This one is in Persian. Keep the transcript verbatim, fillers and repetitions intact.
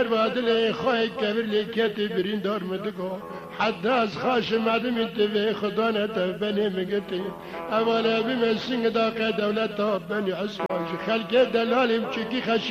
بر وادل خواهی کبر لیکتی برین دار مدگو حتی از خاش مدم انتوی خدا نتبنی مگتی اولا بمسنگ داقه دولت تا بنی عسکاش خلق دلالیم چکی خش